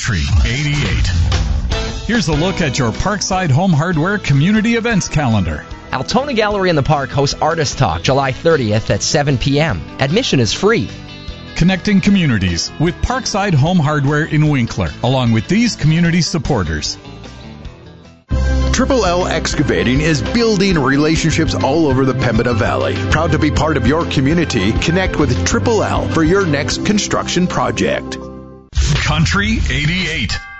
Country 88. Here's a look at your Parkside Home Hardware community events calendar. Altona Gallery in the Park hosts Artist Talk July 30th at 7 p.m. Admission is free. Connecting communities with Parkside Home Hardware in Winkler, along with these community supporters. Triple L Excavating is building relationships all over the Pembina Valley. Proud to be part of your community. Connect with Triple L for your next construction project. Country 88.